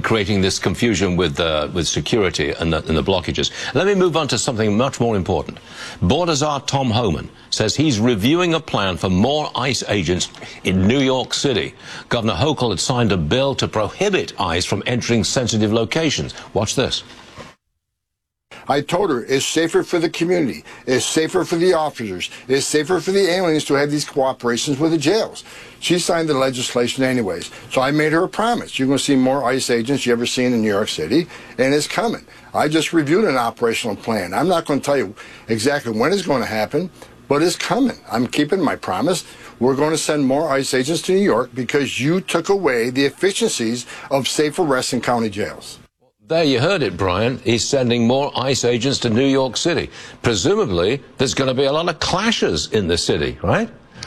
and creating this confusion with security and the blockages. Let me move on to something much more important. Border czar Tom Homan says he's reviewing a plan for more ICE agents in New York City. Governor Hochul had signed a bill to prohibit ICE from entering sensitive locations. Watch this. I told her it's safer for the community, it's safer for the officers, it's safer for the aliens to have these cooperations with the jails. She signed the legislation anyways, so I made her a promise. You're going to see more ICE agents you ever seen in New York City, and it's coming. I just reviewed an operational plan. I'm not going to tell you exactly when it's going to happen, but it's coming. I'm keeping my promise. We're going to send more ICE agents to New York because you took away the efficiencies of safe arrests in county jails. There you heard it, Brian. He's sending more ICE agents to New York City. Presumably, there's going to be a lot of clashes in the city, right?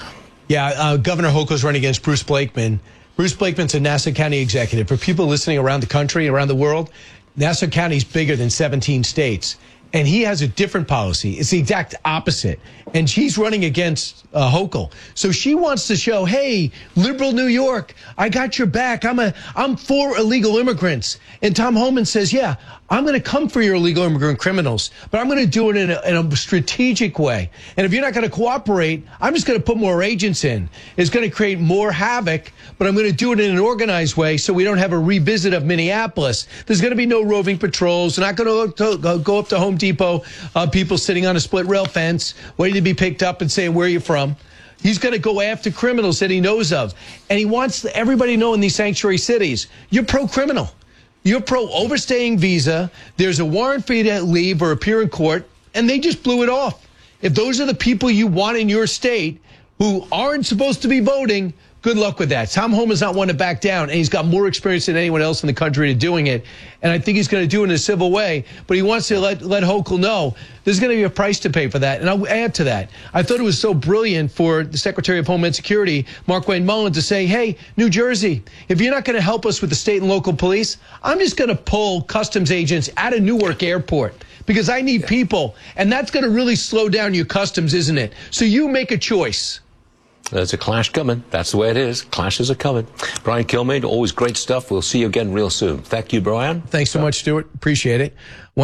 Yeah, Governor Hochul's running against Bruce Blakeman. Bruce Blakeman's a Nassau County executive. For people listening around the country, around the world, Nassau County is bigger than 17 states. And he has a different policy. It's the exact opposite. And she's running against Hochul. So she wants to show, hey, liberal New York, I got your back. I'm for illegal immigrants. And Tom Homan says, yeah, I'm going to come for your illegal immigrant criminals, but I'm going to do it in a strategic way. And if you're not going to cooperate, I'm just going to put more agents in. It's going to create more havoc, but I'm going to do it in an organized way so we don't have a revisit of Minneapolis. There's going to be no roving patrols. They're not going to go up to Home Depot, people sitting on a split rail fence, waiting to be picked up and saying, where are you from? He's going to go after criminals that he knows of. And he wants everybody to know in these sanctuary cities, you're pro-criminal. You're pro-overstaying visa. There's a warrant for you to leave or appear in court, and they just blew it off. If those are the people you want in your state who aren't supposed to be voting, good luck with that. Tom Homan's not one to back down, and he's got more experience than anyone else in the country to doing it. And I think he's going to do it in a civil way, but he wants to let Hochul know there's going to be a price to pay for that. And I'll add to that. I thought it was so brilliant for the Secretary of Homeland Security, Markwayne Mullin, to say, hey, New Jersey, if you're not going to help us with the state and local police, I'm just going to pull customs agents out of Newark Airport because I need people. And that's going to really slow down your customs, isn't it? So you make a choice. There's a clash coming. That's the way it is. Clashes are coming. Brian Kilmeade, always great stuff. We'll see you again real soon. Thank you, Brian. Thanks so much, Stuart. Appreciate it.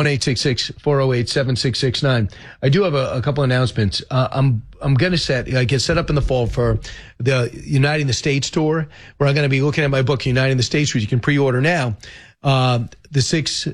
1-866-408-7669. I do have a couple announcements. I'm going to get set up in the fall for the Uniting the States tour, where I'm going to be looking at my book, Uniting the States, which you can pre-order now. The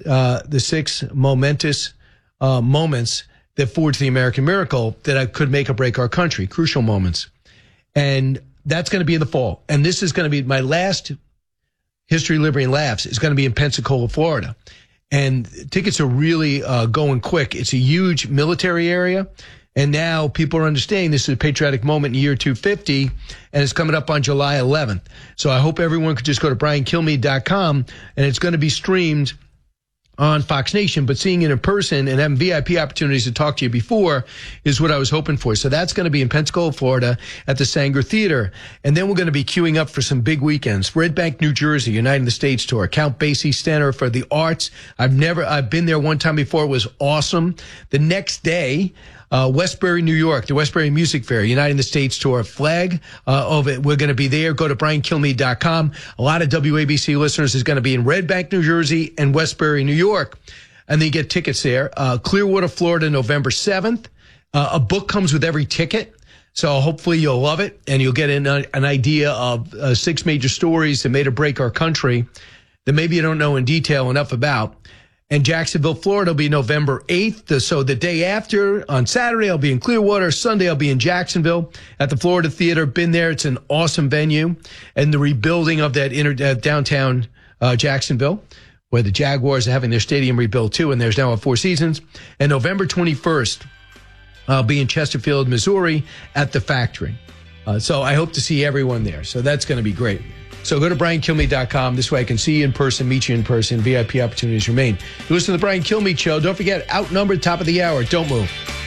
six momentous moments that forged the American miracle that could make or break our country. Crucial moments. And that's going to be in the fall. And this is going to be my last History, Liberty, and Laughs is going to be in Pensacola, Florida. And tickets are really going quick. It's a huge military area. And now people are understanding this is a patriotic moment in year 250, and it's coming up on July 11th. So I hope everyone could just go to briankilmeade.com, and it's going to be streamed on Fox Nation, but seeing it in person and having VIP opportunities to talk to you before is what I was hoping for. So that's going to be in Pensacola, Florida at the Sanger Theater. And then we're going to be queuing up for some big weekends. Red Bank, New Jersey, Uniting the States tour. Count Basie Center for the Arts. I've been there one time before. It was awesome. The next day, Westbury, New York, the Westbury Music Fair, Uniting the States tour, flag of it. We're going to be there. Go to briankilmeade.com. A lot of WABC listeners is going to be in Red Bank, New Jersey, and Westbury, New York. And then you get tickets there. Clearwater, Florida, November 7th. A book comes with every ticket. So hopefully you'll love it, and you'll get an idea of 6 major stories that made or break our country that maybe you don't know in detail enough about. And Jacksonville, Florida will be November 8th. So the day after, on Saturday, I'll be in Clearwater. Sunday, I'll be in Jacksonville at the Florida Theater. Been there. It's an awesome venue. And the rebuilding of that downtown Jacksonville, where the Jaguars are having their stadium rebuilt too. And there's now a Four Seasons. And November 21st, I'll be in Chesterfield, Missouri at the Factory. So I hope to see everyone there. So that's going to be great. So go to briankilmeade.com. This way I can see you in person, meet you in person. VIP opportunities remain. You listen to the Brian Kilmeade Show. Don't forget, outnumbered, top of the hour. Don't move.